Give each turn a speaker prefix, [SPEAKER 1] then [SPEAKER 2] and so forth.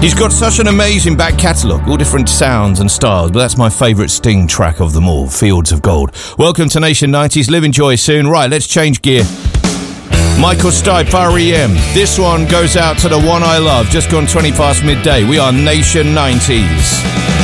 [SPEAKER 1] He's got such an amazing back catalogue, all different sounds and styles, but that's my favourite Sting track of them all, Fields of Gold. Welcome to Nation 90s, live enjoy soon. Right, let's change gear. Michael Stipe, R.E.M. This one goes out to the one I love, just gone 20 past midday. We are Nation 90s.